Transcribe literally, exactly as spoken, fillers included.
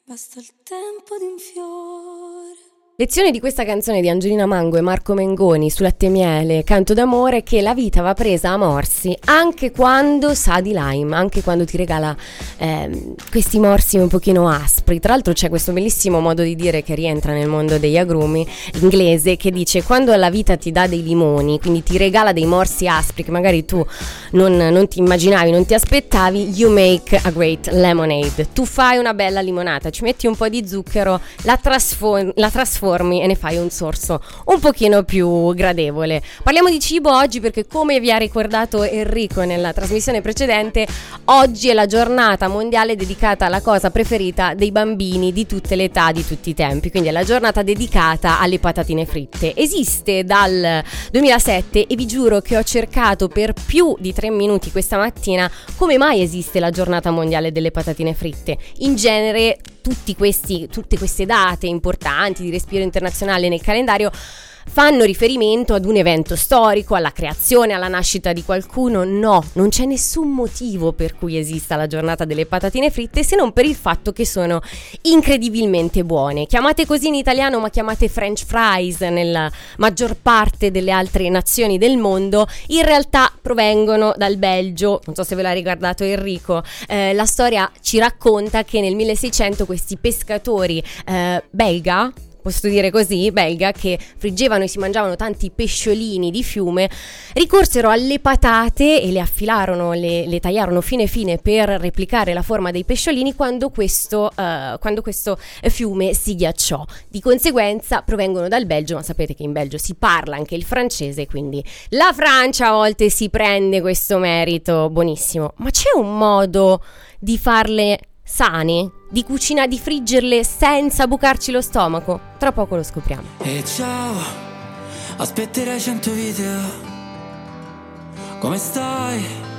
Basta il tempo di un fiore. Lezione di questa canzone di Angelina Mango e Marco Mengoni su Latte e Miele, Canto d'amore, che la vita va presa a morsi anche quando sa di lime, anche quando ti regala eh, questi morsi un pochino aspri. Tra l'altro c'è questo bellissimo modo di dire che rientra nel mondo degli agrumi, inglese, che dice: quando la vita ti dà dei limoni, quindi ti regala dei morsi aspri che magari tu non, non ti immaginavi, non ti aspettavi, you make a great lemonade. Tu fai una bella limonata, ci metti un po' di zucchero, la trasformi, la trasformi e ne fai un sorso un pochino più gradevole. Parliamo di cibo oggi perché, come vi ha ricordato Enrico nella trasmissione precedente, oggi è la giornata mondiale dedicata alla cosa preferita dei bambini di tutte le età, di tutti i tempi, quindi è la giornata dedicata alle patatine fritte. Esiste dal duemilasette e vi giuro che ho cercato per più di tre minuti questa mattina come mai esiste la giornata mondiale delle patatine fritte. In genere tutti questi, tutte queste date importanti di respiro internazionale nel calendario fanno riferimento ad un evento storico, alla creazione, alla nascita di qualcuno. No, non c'è nessun motivo per cui esista la giornata delle patatine fritte, se non per il fatto che sono incredibilmente buone. Chiamate così in italiano, ma chiamate French fries nella maggior parte delle altre nazioni del mondo, in realtà provengono dal Belgio. Non so se ve l'ha ricordato Enrico, eh, la storia ci racconta che nel milleseicento questi pescatori eh, belga, posso dire così, belga, che friggevano e si mangiavano tanti pesciolini di fiume, ricorsero alle patate e le affilarono, le, le tagliarono fine fine per replicare la forma dei pesciolini quando questo, uh, quando questo fiume si ghiacciò. Di conseguenza provengono dal Belgio, ma sapete che in Belgio si parla anche il francese, quindi la Francia a volte si prende questo merito. Buonissimo. Ma c'è un modo di farle sane, di cucina, di friggerle senza bucarci lo stomaco? Tra poco lo scopriamo. E ciao, aspetterai cento video. Come stai?